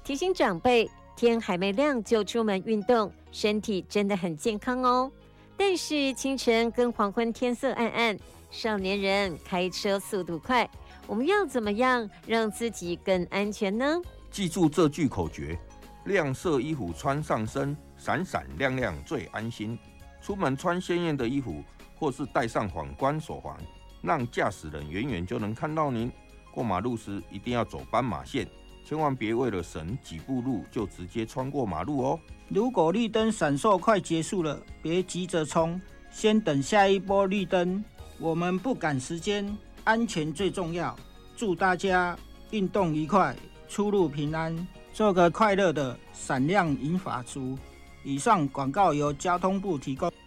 提醒长辈，天还没亮就出门运动，身体真的很健康哦。但是清晨跟黄昏天色暗暗，少年人开车速度快，我们要怎么样让自己更安全呢？ 记住这句口诀：亮色衣服穿上身，闪闪亮亮最安心。出门穿鲜艳的衣服，或是戴上反光手环，让驾驶人远远就能看到您。过马路时一定要走斑马线，千万别为了省几步路就直接穿过马路哦。 如果绿灯闪烁快结束了，别急着冲，先等下一波绿灯。我们不赶时间，安全最重要。祝大家运动愉快，出入平安，做个快乐的闪亮银发族。以上广告由交通部提供。